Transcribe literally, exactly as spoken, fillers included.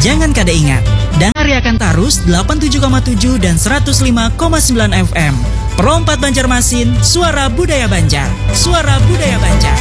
Jangan kada ingat, dengarkan Tarus delapan puluh tujuh koma tujuh dan seratus lima koma sembilan F M. Pro empat Banjarmasin, suara budaya Banjar. Suara budaya Banjar.